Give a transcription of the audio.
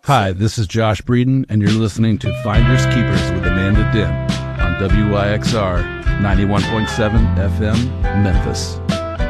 Hi, this is Josh Breeden, and you're listening to Finders Keepers with Amanda Dent on WIXR 91.7 FM, Memphis.